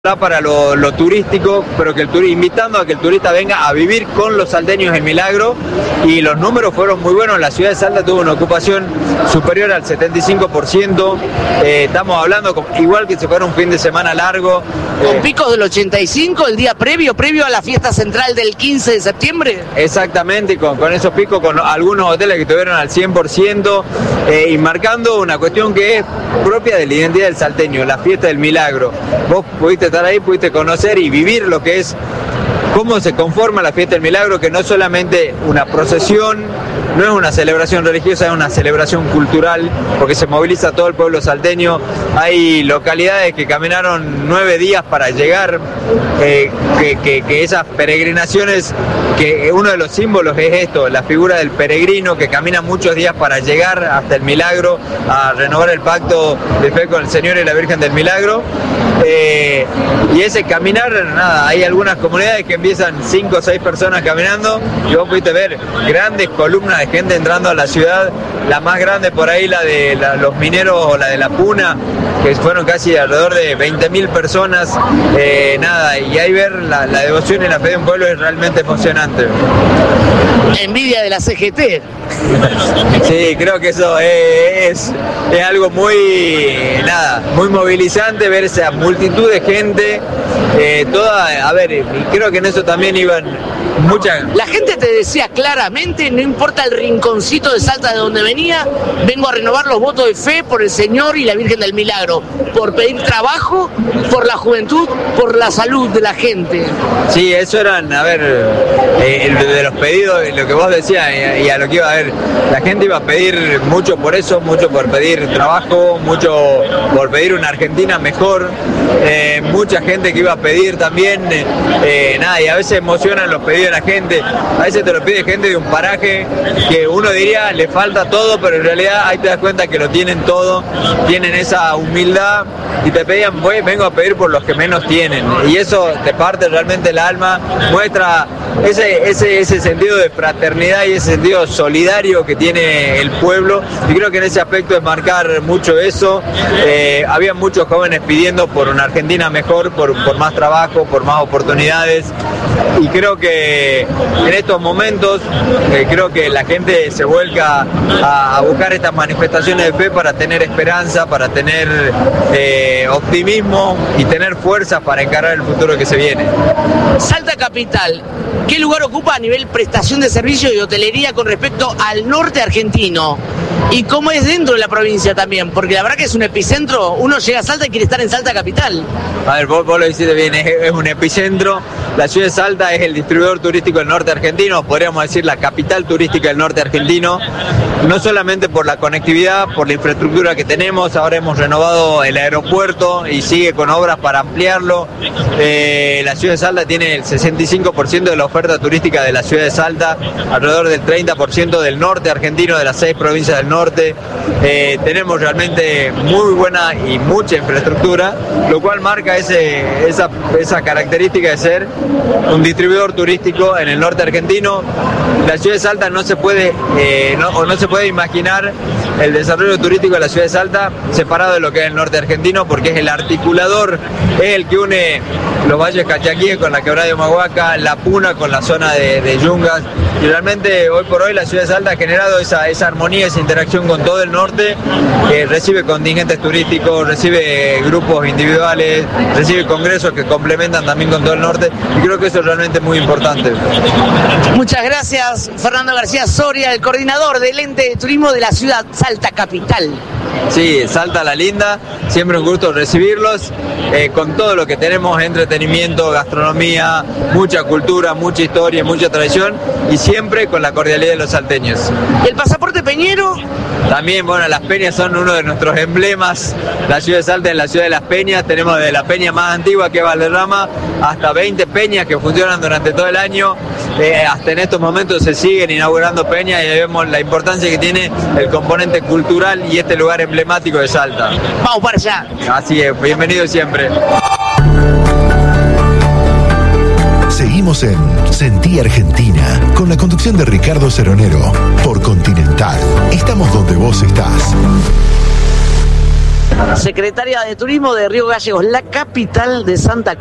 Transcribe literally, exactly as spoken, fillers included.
para lo, lo turístico, pero que el turi- invitando a que el turista venga a vivir con los salteños el Milagro, y los números fueron muy buenos. La ciudad de Salta tuvo una ocupación superior al setenta y cinco por ciento, eh, estamos hablando con, igual que si fuera un fin de semana largo. Con eh, picos del ochenta y cinco el día previo, previo a la fiesta central del quince de septiembre. Exactamente, con, con esos picos, con algunos hoteles que estuvieron al cien por ciento, eh, y marcando una cuestión que es propia de la identidad del salteño, la fiesta del Milagro. Vos pudiste estar ahí, pudiste conocer y vivir lo que es, cómo se conforma la fiesta del Milagro, que no es solamente una procesión, no es una celebración religiosa, es una celebración cultural, porque se moviliza todo el pueblo salteño. Hay localidades que caminaron nueve días para llegar, eh, que, que, que esas peregrinaciones, que uno de los símbolos es esto, la figura del peregrino que camina muchos días para llegar hasta el Milagro, a renovar el pacto de fe con el Señor y la Virgen del Milagro. Eh, y ese caminar, nada, hay algunas comunidades que empiezan cinco o seis personas caminando, y vos pudiste ver grandes columnas de gente entrando a la ciudad, la más grande por ahí, la de la, los mineros, o la de la Puna, que fueron casi alrededor de veinte mil personas, eh, nada, y ahí ver la, la devoción y la fe de un pueblo es realmente emocionante. Envidia de la C G T. Sí, creo que eso es, es algo muy, nada, muy movilizante, ver esa multitud de gente, eh, toda, a ver, y creo que en eso también iban muchas. La gente te decía claramente, no importa el rinconcito de Salta de donde venía, vengo a renovar los votos de fe por el Señor y la Virgen del Milagro, por pedir trabajo, por la juventud, por la salud de la gente. Sí, eso eran, a ver, eh, el de los pedidos, lo que vos decías, y, y a lo que iba a ver, la gente iba a pedir mucho por eso, mucho por pedir trabajo, mucho por pedir una Argentina mejor, eh, mucha gente que iba a pedir también, eh, nada, y a veces emocionan los pedidos de la gente, a veces te lo pide gente de un paraje que uno diría le falta todo, pero en realidad ahí te das cuenta que lo tienen todo, tienen esa humildad, y te pedían, voy, vengo a pedir por los que menos tienen, y eso te parte realmente el alma, muestra ese, ese, ese sentido de fraternidad y ese sentido solidario que tiene el pueblo, y creo que en ese aspecto es marcar mucho eso. Eh, había muchos jóvenes pidiendo por una Argentina mejor, por, por más trabajo, por más oportunidades, y creo que en estos momentos eh, creo que la gente se vuelca a, a buscar estas manifestaciones de fe para tener esperanza, para tener eh, optimismo y tener fuerzas para encarar el futuro que se viene. Salta capital, ¿qué lugar ocupa a nivel prestación de servicios y hotelería con respecto al norte argentino? ¿Y cómo es dentro de la provincia también? Porque la verdad que es un epicentro, uno llega a Salta y quiere estar en Salta capital. A ver, vos, vos lo dijiste bien, es, es un epicentro. La ciudad de Salta es el distribuidor turístico del norte argentino, podríamos decir la capital turística del norte argentino, no solamente por la conectividad, por la infraestructura que tenemos. Ahora hemos renovado el aeropuerto y sigue con obras para ampliarlo. Eh, la ciudad de Salta tiene el sesenta y cinco por ciento de la oferta turística de la ciudad de Salta, alrededor del treinta por ciento del norte argentino, de las seis provincias del norte. Eh, tenemos realmente muy buena y mucha infraestructura, lo cual marca ese, esa, esa característica de ser un distribuidor turístico en el norte argentino. La ciudad de Salta no se puede, eh, no, o no se puede imaginar el desarrollo turístico de la ciudad de Salta separado de lo que es el norte argentino, porque es el articulador, es el que une los valles cachaquíes con la quebrada de Humahuaca, la Puna con la zona de, de Yungas, y realmente hoy por hoy la ciudad de Salta ha generado esa, esa armonía, esa interacción con todo el norte, eh, recibe contingentes turísticos, recibe grupos individuales, recibe congresos que complementan también con todo el norte, y creo que eso es realmente muy importante. Muchas gracias, Fernando García Soria, el coordinador del ente de turismo de la ciudad Salta capital. Sí, Salta la linda, siempre un gusto recibirlos, eh, con todo lo que tenemos, entretenimiento, gastronomía, mucha cultura, mucha historia, mucha tradición, y siempre con la cordialidad de los salteños. ¿Y el pasaporte peñero? También, bueno, las peñas son uno de nuestros emblemas. La ciudad de Salta es la ciudad de las peñas, tenemos de la peña más antigua que es Valderrama hasta veinte peñas que funcionan durante todo el año. Eh, hasta en estos momentos se siguen inaugurando peñas, y ahí vemos la importancia que tiene el componente cultural y este lugar emblemático de Salta. Vamos para allá. Así es, bienvenido siempre. Seguimos en Sentí Argentina, con la conducción de Ricardo Ceronero, por Continental. Estamos donde vos estás. Secretaria de Turismo de Río Gallegos, la capital de Santa Cruz.